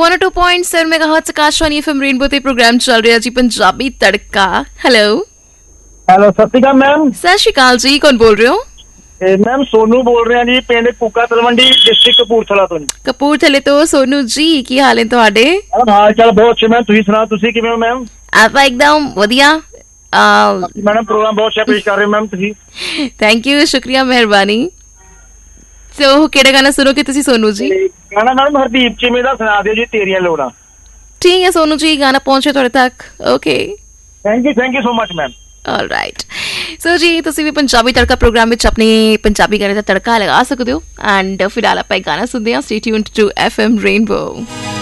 102.7 megahertz Akashvani FM rainbow ਤੇ programme ਚੱਲ ਰਿਹਾ ਜੀ ਪੰਜਾਬੀ ਤੜਕਾ। ਹੈਲੋ ਹੈਲੋ, ਸਤਿ ਸ਼੍ਰੀ ਅਕਾਲ ਮੈਮ। ਸਤਿ ਸ਼੍ਰੀ ਅਕਾਲ ਜੀ, ਕੌਣ ਬੋਲ ਰਹੇ ਹੋ? ਮੈਮ ਸੋਨੂ ਬੋਲ ਰਿਹਾ ਜੀ, ਪਿੰਡ ਕੂਕਾ ਤਲਵੰਡੀ, ਡਿਸਟ੍ਰਿਕਟ ਕਪੂਰਥਲਾ ਤੋਂ। ਕਪੂਰਥਲੇ ਤੋਂ ਸੋਨੂ ਜੀ, ਕੀ ਹਾਲ ਹੈ ਤੁਹਾਡੇ? ਹਾਲ ਚਾਲ ਬਹੁਤ ਅੱਛੇ ਮੈਮ, ਤੁਸੀਂ ਸੁਣਾਓ, ਤੁਸੀਂ ਕਿਵੇਂ ਹੋ ਮੈਮ? ਆਪਾਂ ਇੱਕਦਮ ਵਧੀਆ। ਮੈਡਮ ਪ੍ਰੋਗਰਾਮ ਬਹੁਤ ਅੱਛਾ ਪੇਸ਼ ਕਰ ਰਹੇ ਹੋ ਮੈਮ ਤੁਸੀਂ। ਥੈਂਕ ਯੂ, ਸ਼ੁਕਰੀਆ, ਮਿਹਰਬਾਨੀ। ਸੋ ਕਿਹੜਾ ਗਾਣਾ ਸੁਣੋਗੇ ਤੁਸੀਂ ਸੋਨੂ ਜੀ? ਗਾਣਾ ਮੈਡਮ ਹਰਦੀਪ ਚੀਮੇ ਦਾ ਸੁਣਾ ਦਿਓ ਜੀ, ਤੇਰੀਆਂ ਲੋੜਾਂ। ਠੀਕ ਹੈ ਸੋਨੂ ਜੀ, ਗਾਣਾ ਪਹੁੰਚੇ ਤੁਹਾਡੇ ਤੱਕ। Okay, thank you so much ma'am. All right. ਸੋ ਜੀ ਤੁਸੀਂ ਵੀ ਪੰਜਾਬੀ ਤੜਕਾ ਪ੍ਰੋਗਰਾਮ ਵਿੱਚ ਆਪਣੇ ਪੰਜਾਬੀ ਗਾਣੇ ਦਾ ਤੜਕਾ ਲਗਾ ਸਕਦੇ ਹੋ। ਐਂਡ ਫਿਲਹਾਲ ਆਪਾਂ ਇੱਕ ਗਾਣਾ ਸੁਣਦੇ ਹਾਂ। Stay tuned to FM rainbow.